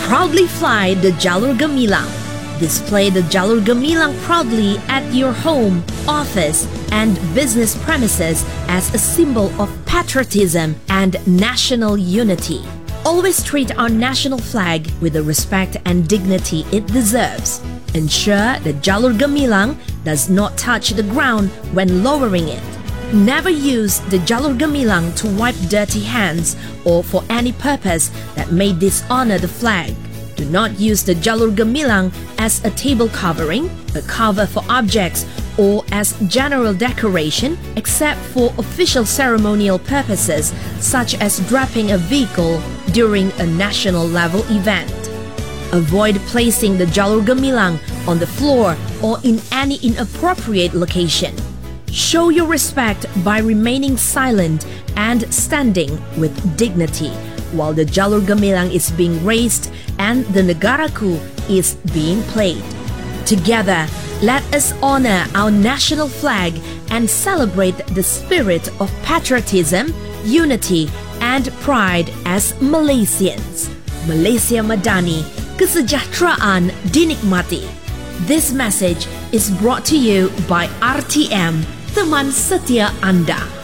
Proudly fly the Jalur Gemilang. Display the Jalur Gemilang proudly at your home, office, and business premises as a symbol of patriotism and national unity. Always treat our national flag with the respect and dignity it deserves. Ensure the Jalur Gemilang does not touch the ground when lowering it. Never use the Jalur Gemilang to wipe dirty hands or for any purpose that may dishonor the flag. Do not use the Jalur Gemilang as a table covering, a cover for objects, or as general decoration except for official ceremonial purposes such as draping a vehicle during a national level event. Avoid placing the Jalur Gemilang on the floor or in any inappropriate location. Show your respect by remaining silent and standing with dignity while the Jalur Gemilang is being raised and the Negaraku is being played. Together, let us honor our national flag and celebrate the spirit of patriotism, unity, and pride as Malaysians. Malaysia Madani, kesejahteraan dinikmati. This message is brought to you by RTM, teman setia Anda.